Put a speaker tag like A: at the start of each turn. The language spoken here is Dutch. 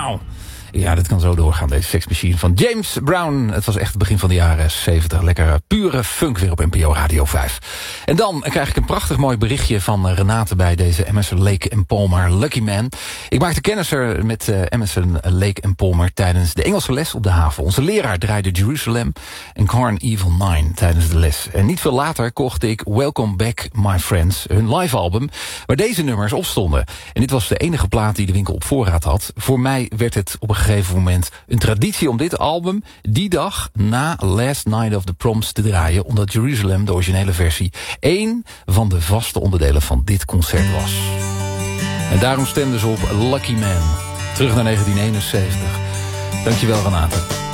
A: Now. Ja, dit kan zo doorgaan, deze Sex Machine van James Brown. Het was echt het begin van de jaren 70. Lekker pure funk weer op NPO Radio 5. En dan krijg ik een prachtig mooi berichtje van Renate bij deze Emerson, Lake Palmer Lucky Man. Ik maakte kennis met Emerson, Lake Palmer tijdens de Engelse les op de haven. Onze leraar draaide Jerusalem en Carn Evil 9 tijdens de les. En niet veel later kocht ik Welcome Back My Friends, hun live album, waar deze nummers op stonden. En dit was de enige plaat die de winkel op voorraad had. Voor mij werd het op een gegeven moment een traditie om dit album die dag na Last Night of the Proms te draaien, omdat Jerusalem, de originele versie, één van de vaste onderdelen van dit concert was. En daarom stemden ze op Lucky Man. Terug naar 1971. Dankjewel, Renate.